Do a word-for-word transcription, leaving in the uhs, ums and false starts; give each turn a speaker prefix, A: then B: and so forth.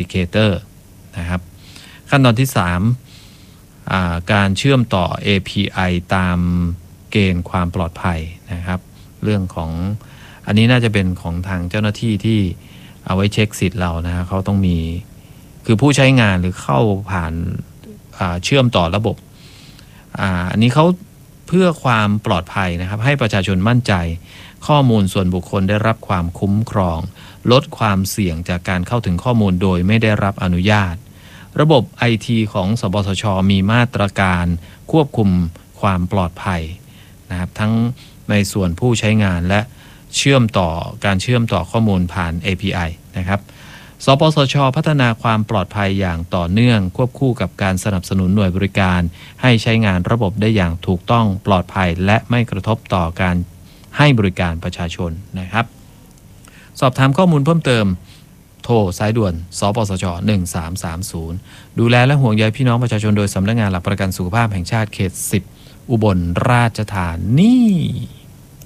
A: Authenticator นะครับขั้นตอนที่สามการเชื่อมต่อ เอ พี ไอ ตามเกณฑ์ความปลอดภัยนะครับเรื่องของอันนี้น่าจะเป็นของทางเจ้าหน้าที่ที่เอาไว้เช็คสิทธิ์เรานะฮะเขาต้องมีคือผู้ใช้งานหรือเข้าผ่านเชื่อมต่อระบบอันนี้เขาเพื่อความปลอดภัยนะครับให้ประชาชนมั่นใจข้อมูลส่วนบุคคลได้รับความคุ้มครองลดความเสี่ยงจากการเข้าถึงข้อมูลโดยไม่ได้รับอนุญาตระบบ ไอ ที ของสปสช.มีมาตรการควบคุมความปลอดภัยนะครับทั้งในส่วนผู้ใช้งานและเชื่อมต่อการเชื่อมต่อข้อมูลผ่าน เอ พี ไอ นะครับสปสช.พัฒนาความปลอดภัยอย่างต่อเนื่องควบคู่กับการสนับสนุนหน่วยบริการให้ใช้งานระบบได้อย่างถูกต้องปลอดภัยและไม่กระทบต่อการให้บริการประชาชนนะครับสอบถามข้อมูลเพิ่มเติมโทรสายด่วนสปสชหนึ่งสามสามศูนย์ดูแลและห่วงใยพี่น้องประชาชนโดยสำนักงานหลักประกันสุขภาพแห่งชาติเขตสิบอุบลราชธานี